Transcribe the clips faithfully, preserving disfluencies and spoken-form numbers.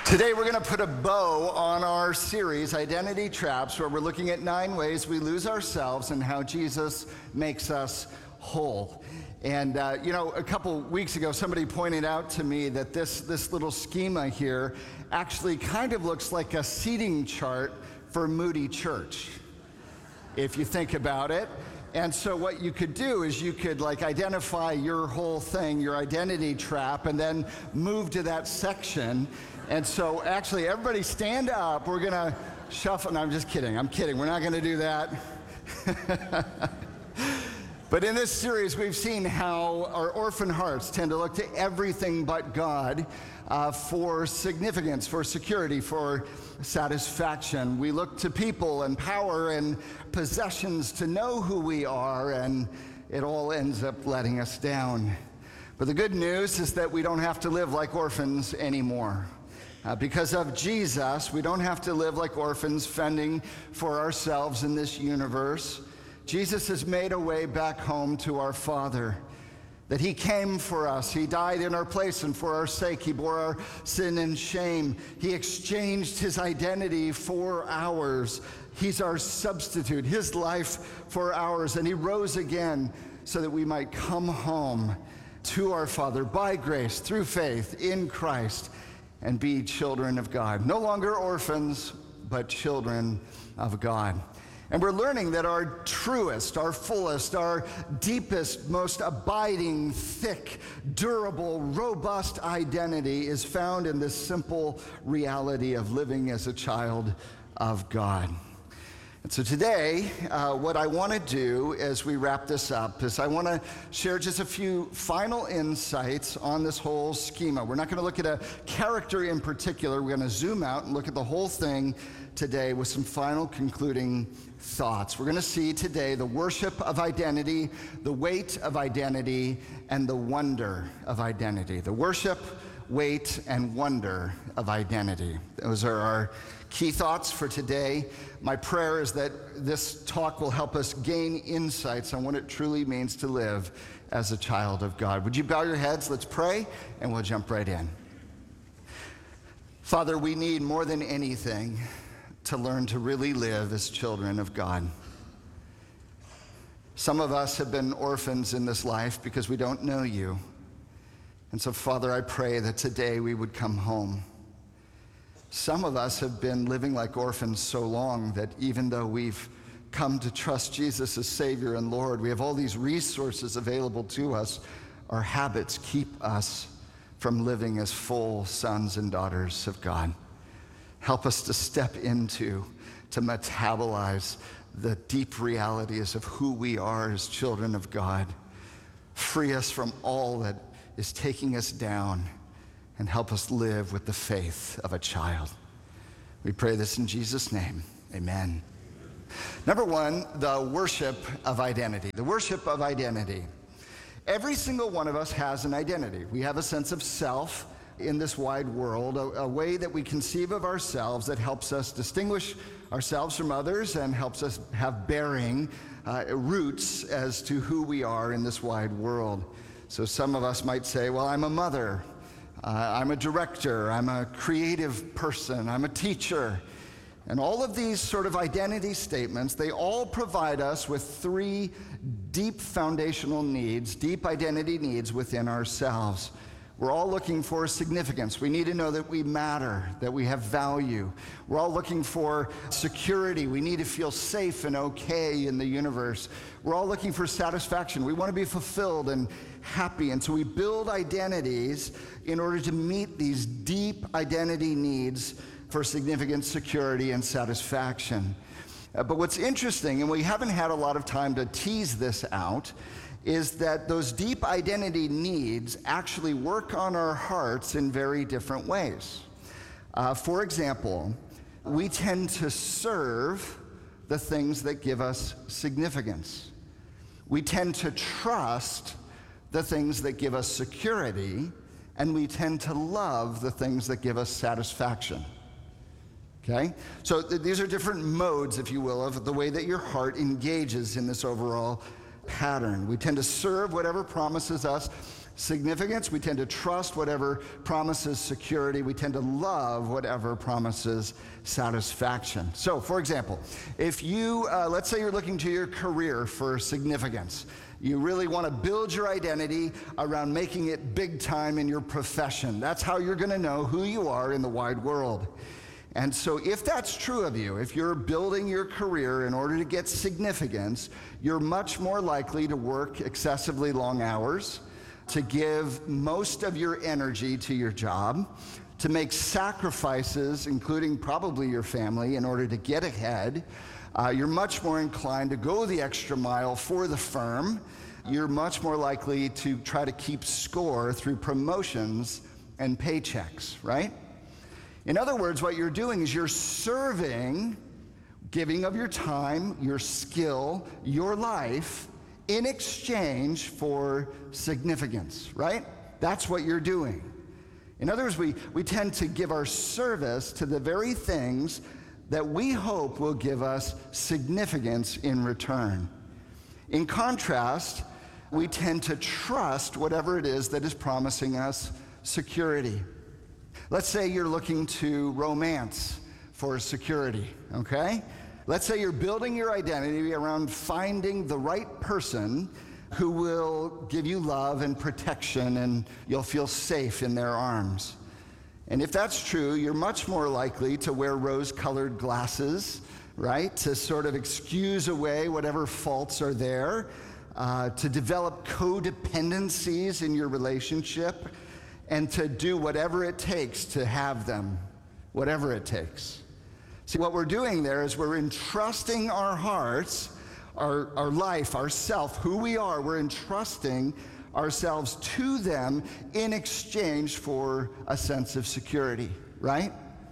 Today we're going to put a bow on our series, Identity Traps, where we're looking at nine ways we lose ourselves and how Jesus makes us whole. And, uh, you know, a couple weeks ago, somebody pointed out to me that this, this little schema here actually kind of looks like a seating chart for Moody Church, if you think about it. And so what you could do is you could like identify your whole thing, your identity trap, and then move to that section. And so actually everybody stand up. We're gonna shuffle. No, I'm just kidding. I'm kidding. We're not gonna do that. But in this series, we've seen how our orphan hearts tend to look to everything but God uh, for significance, for security, for satisfaction. We look to people and power and possessions to know who we are, and it all ends up letting us down. But the good news is that we don't have to live like orphans anymore. Uh, because of Jesus, we don't have to live like orphans fending for ourselves in this universe. Jesus has made a way back home to our Father, that he came for us. He died in our place and for our sake. He bore our sin and shame. He exchanged his identity for ours. He's our substitute, his life for ours. And he rose again so that we might come home to our Father by grace, through faith in Christ, and be children of God. No longer orphans, but children of God. And we're learning that our truest, our fullest, our deepest, most abiding, thick, durable, robust identity is found in this simple reality of living as a child of God. And so today, uh, what I want to do as we wrap this up is I want to share just a few final insights on this whole schema. We're not going to look at a character in particular. We're going to zoom out and look at the whole thing today with some final concluding thoughts. We're going to see today the worship of identity, the weight of identity, and the wonder of identity. The worship, weight, and wonder of identity. Those are our key thoughts for today. My prayer is that this talk will help us gain insights on what it truly means to live as a child of God. Would you bow your heads? Let's pray, and we'll jump right in. Father, we need more than anything to learn to really live as children of God. Some of us have been orphans in this life because we don't know you. And so, Father, I pray that today we would come home. Some of us have been living like orphans so long that even though we've come to trust Jesus as Savior and Lord, we have all these resources available to us, our habits keep us from living as full sons and daughters of God. Help us to step into, to metabolize the deep realities of who we are as children of God. Free us from all that is taking us down, and help us live with the faith of a child. We pray this in Jesus' name, amen. Number one, the worship of identity. The worship of identity. Every single one of us has an identity. We have a sense of self in this wide world, a, a way that we conceive of ourselves that helps us distinguish ourselves from others and helps us have bearing, uh, roots as to who we are in this wide world. So some of us might say, well, I'm a mother. Uh, I'm a director, I'm a creative person, I'm a teacher. And all of these sort of identity statements, they all provide us with three deep foundational needs, deep identity needs within ourselves. We're all looking for significance. We need to know that we matter, that we have value. We're all looking for security. We need to feel safe and okay in the universe. We're all looking for satisfaction. We want to be fulfilled and happy. And so we build identities in order to meet these deep identity needs for significance, security, and satisfaction. Uh, but what's interesting, and we haven't had a lot of time to tease this out, is that those deep identity needs actually work on our hearts in very different ways. Uh, for example, we tend to serve the things that give us significance. We tend to trust the things that give us security, and we tend to love the things that give us satisfaction. Okay? So th- these are different modes, if you will, of the way that your heart engages in this overall pattern. We tend to serve whatever promises us significance. We tend to trust whatever promises security. We tend to love whatever promises satisfaction. So, for example, if you, uh, let's say you're looking to your career for significance. You really want to build your identity around making it big time in your profession. That's how you're going to know who you are in the wide world. And so if that's true of you, if you're building your career in order to get significance, you're much more likely to work excessively long hours, to give most of your energy to your job, to make sacrifices, including probably your family, in order to get ahead. Uh, you're much more inclined to go the extra mile for the firm. You're much more likely to try to keep score through promotions and paychecks, right? In other words, what you're doing is you're serving, giving of your time, your skill, your life, in exchange for significance, right? That's what you're doing. In other words, we, we tend to give our service to the very things that we hope will give us significance in return. In contrast, we tend to trust whatever it is that is promising us security. Let's say you're looking to romance for security, okay? Let's say you're building your identity around finding the right person who will give you love and protection, and you'll feel safe in their arms. And if that's true, you're much more likely to wear rose-colored glasses, right? To sort of excuse away whatever faults are there, uh, to develop codependencies in your relationship, and to do whatever it takes to have them, whatever it takes. See, what we're doing there is we're entrusting our hearts, our, our life, our self, who we are, we're entrusting ourselves to them in exchange for a sense of security, right?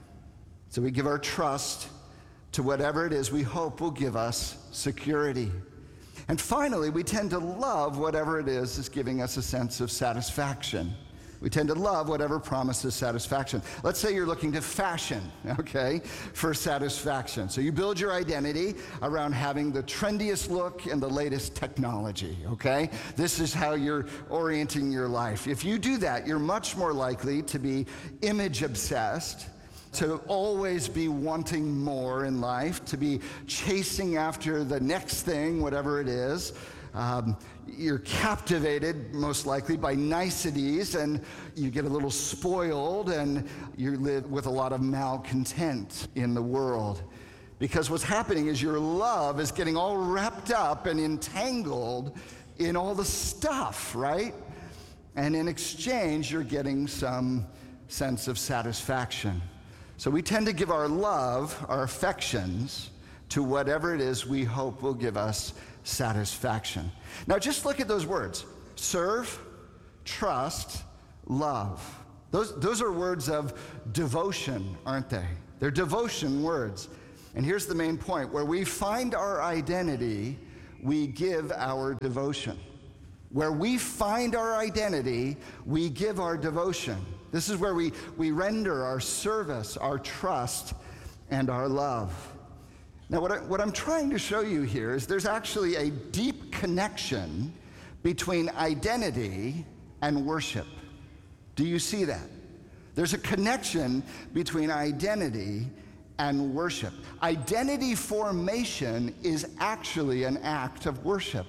So we give our trust to whatever it is we hope will give us security. And finally, we tend to love whatever it is that's giving us a sense of satisfaction. We tend to love whatever promises satisfaction. Let's say you're looking to fashion, okay, for satisfaction. So you build your identity around having the trendiest look and the latest technology, okay? This is how you're orienting your life. If you do that, you're much more likely to be image obsessed, to always be wanting more in life, to be chasing after the next thing, whatever it is. Um, you're captivated, most likely, by niceties, and you get a little spoiled, and you live with a lot of malcontent in the world. Because what's happening is your love is getting all wrapped up and entangled in all the stuff, right? And in exchange, you're getting some sense of satisfaction. So we tend to give our love, our affections, to whatever it is we hope will give us satisfaction. Now just look at those words: serve, trust, love. Those, those are words of devotion, aren't they? They're devotion words. And here's the main point: where we find our identity, we give our devotion. Where we find our identity, we give our devotion. This is where we, we render our service, our trust, and our love. Now, what, I, what I'm trying to show you here is there's actually a deep connection between identity and worship. Do you see that? There's a connection between identity and worship. Identity formation is actually an act of worship.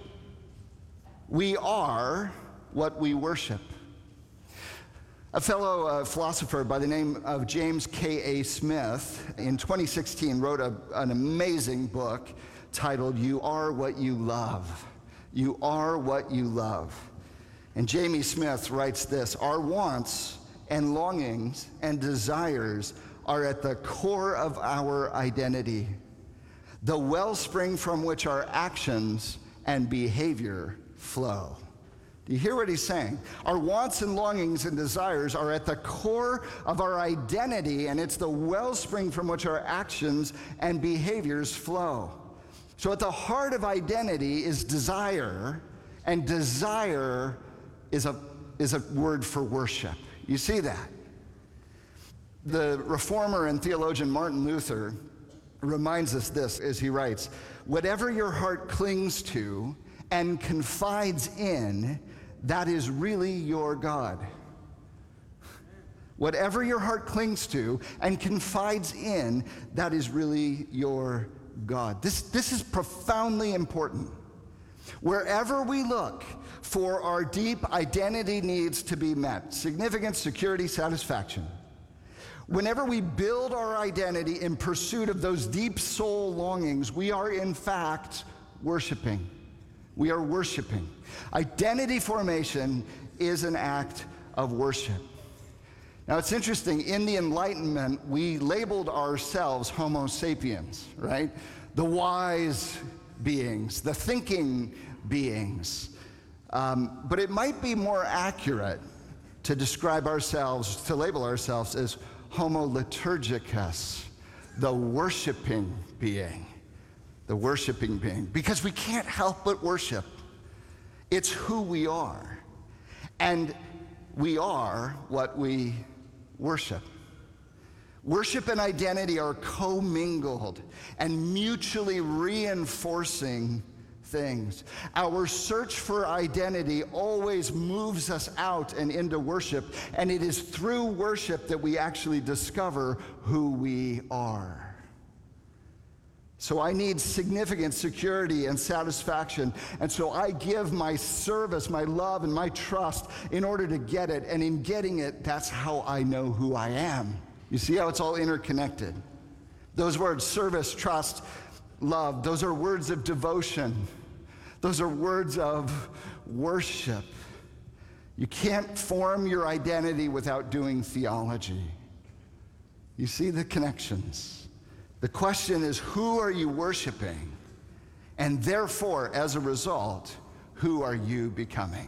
We are what we worship. A fellow uh, philosopher by the name of James K A Smith in twenty sixteen wrote a, an amazing book titled "You Are What You Love." You are what you love. And Jamie Smith writes this: our wants and longings and desires are at the core of our identity, the wellspring from which our actions and behavior flow. Do you hear what he's saying? Our wants and longings and desires are at the core of our identity, and it's the wellspring from which our actions and behaviors flow. So at the heart of identity is desire, and desire is a, is a word for worship. You see that? The reformer and theologian Martin Luther reminds us this as he writes: whatever your heart clings to and confides in, that is really your God. Whatever your heart clings to and confides in, that is really your God. This, this is profoundly important. Wherever we look for our deep identity needs to be met, significance, security, satisfaction, whenever we build our identity in pursuit of those deep soul longings, we are in fact worshiping. We are worshiping. Identity formation is an act of worship. Now, it's interesting, in the Enlightenment, we labeled ourselves Homo sapiens, right? The wise beings, the thinking beings. Um, but it might be more accurate to describe ourselves, to label ourselves as Homo liturgicus, the worshiping being, the worshiping being, because we can't help but worship. It's who we are, and we are what we worship. Worship and identity are commingled and mutually reinforcing things. Our search for identity always moves us out and into worship, and it is through worship that we actually discover who we are. So I need significant security and satisfaction, and so I give my service, my love, and my trust in order to get it, and in getting it, that's how I know who I am. You see how it's all interconnected? Those words, service, trust, love, those are words of devotion. Those are words of worship. You can't form your identity without doing theology. You see the connections. The question is, who are you worshiping? And therefore, as a result, who are you becoming?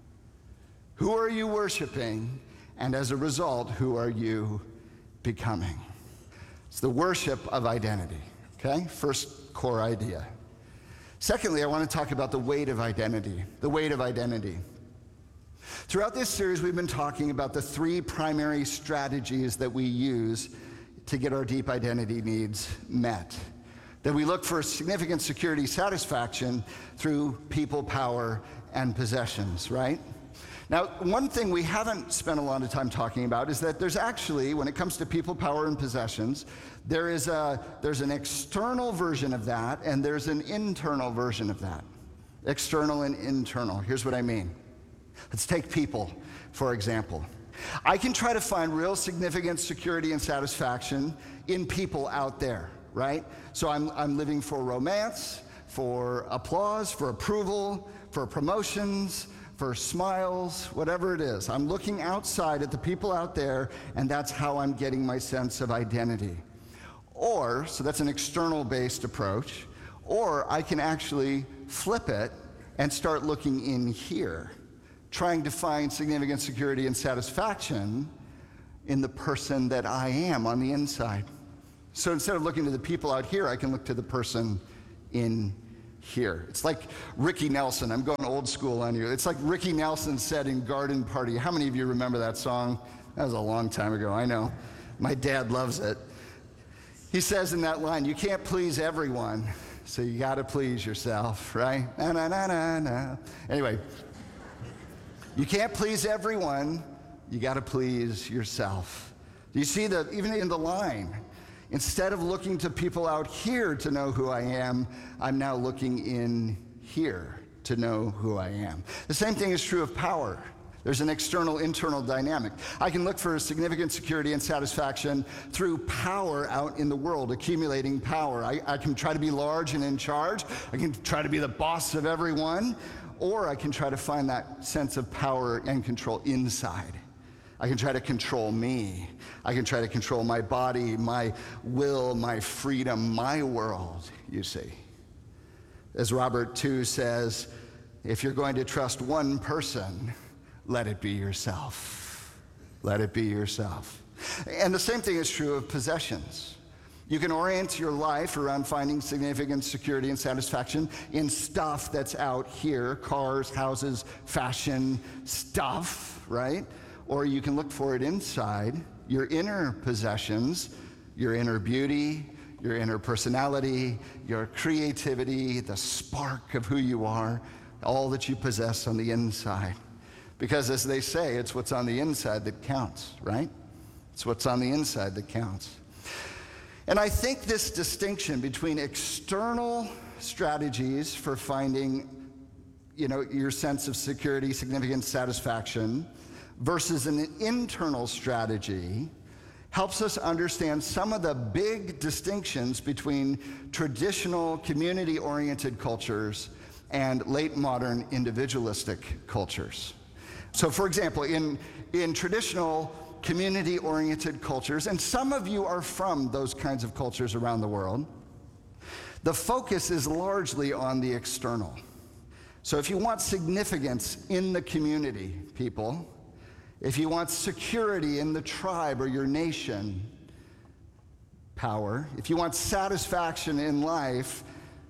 Who are you worshiping? And as a result, who are you becoming? It's the worship of identity, okay? First core idea. Secondly, I want to talk about the weight of identity, the weight of identity. Throughout this series, we've been talking about the three primary strategies that we use to get our deep identity needs met. That we look for significant security satisfaction through people, power, and possessions, right? Now, one thing we haven't spent a lot of time talking about is that there's actually, when it comes to people, power, and possessions, there is a, there's an external version of that, and there's an internal version of that. External and internal. Here's what I mean. Let's take people, for example. I can try to find real significant security and satisfaction in people out there, right? So I'm, I'm living for romance, for applause, for approval, for promotions, for smiles, whatever it is. I'm looking outside at the people out there, and that's how I'm getting my sense of identity. Or, so that's an external-based approach, or I can actually flip it and start looking in here, trying to find significant security and satisfaction in the person that I am on the inside. So instead of looking to the people out here, I can look to the person in here. It's like Ricky Nelson. I'm going old school on you. It's like Ricky Nelson said in Garden Party. How many of you remember that song? That was a long time ago, I know. My dad loves it. He says in that line, you can't please everyone, so you gotta please yourself, right? Na, na, na, na, na. Anyway, you can't please everyone, you gotta please yourself. Do you see that even in the line? Instead of looking to people out here to know who I am, I'm now looking in here to know who I am. The same thing is true of power. There's an external, internal dynamic. I can look for significant security and satisfaction through power out in the world, accumulating power. I, I can try to be large and in charge. I can try to be the boss of everyone, or I can try to find that sense of power and control inside. I can try to control me. I can try to control my body, my will, my freedom, my world, you see. As Robert two says, if you're going to trust one person, let it be yourself. Let it be yourself. And the same thing is true of possessions. You can orient your life around finding significant security and satisfaction in stuff that's out here, cars, houses, fashion, stuff, right? Or you can look for it inside, your inner possessions, your inner beauty, your inner personality, your creativity, the spark of who you are, all that you possess on the inside. Because as they say, it's what's on the inside that counts, right? It's what's on the inside that counts. And I think this distinction between external strategies for finding, you know, your sense of security, significance, satisfaction, versus an internal strategy helps us understand some of the big distinctions between traditional community-oriented cultures and late modern individualistic cultures. So for example, in, in traditional community-oriented cultures, and some of you are from those kinds of cultures around the world, the focus is largely on the external. So if you want significance in the community, people, if you want security in the tribe or your nation, power, if you want satisfaction in life,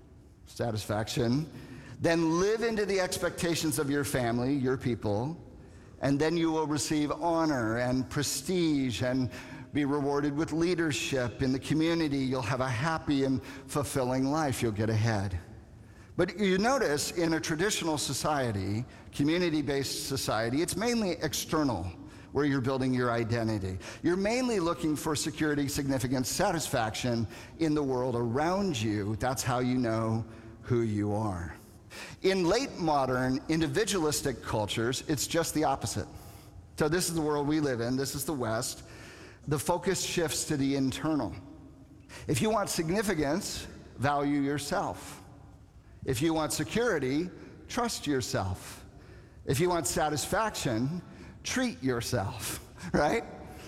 satisfaction, then live into the expectations of your family, your people, and then you will receive honor and prestige and be rewarded with leadership in the community. You'll have a happy and fulfilling life. You'll get ahead. But you notice in a traditional society, community-based society, it's mainly external, where you're building your identity. You're mainly looking for security, significance, satisfaction in the world around you. That's how you know who you are. In late modern individualistic cultures, it's just the opposite. So this is the world we live in. This is the West. The focus shifts to the internal. If you want significance, value yourself. If you want security, trust yourself. If you want satisfaction, treat yourself, right?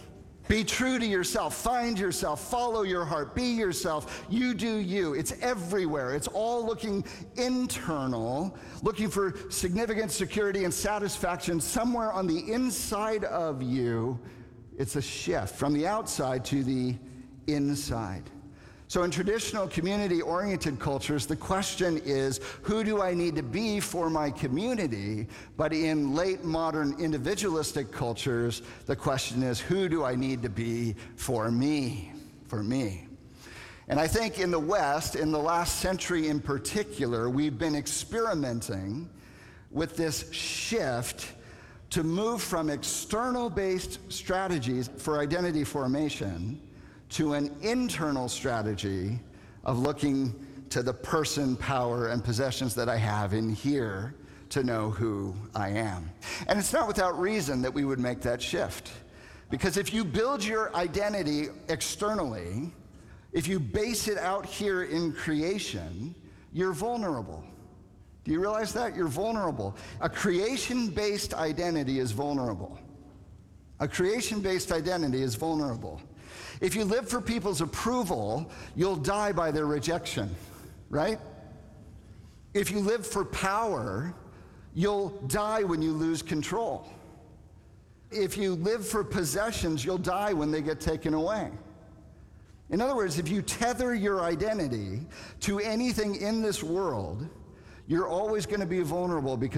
Be true to yourself, find yourself, follow your heart, be yourself, you do you. It's everywhere. It's all looking internal, looking for significance, security, and satisfaction somewhere on the inside of you. It's a shift from the outside to the inside. So in traditional community-oriented cultures, the question is, who do I need to be for my community? But in late modern individualistic cultures, the question is, who do I need to be for me? For me. And I think in the West, in the last century in particular, we've been experimenting with this shift to move from external-based strategies for identity formation to an internal strategy of looking to the person, power, and possessions that I have in here to know who I am. And it's not without reason that we would make that shift. Because if you build your identity externally, if you base it out here in creation, you're vulnerable. Do you realize that? You're vulnerable. A creation-based identity is vulnerable. A creation-based identity is vulnerable. If you live for people's approval, you'll die by their rejection, right? If you live for power, you'll die when you lose control. If you live for possessions, you'll die when they get taken away. In other words, if you tether your identity to anything in this world, you're always going to be vulnerable because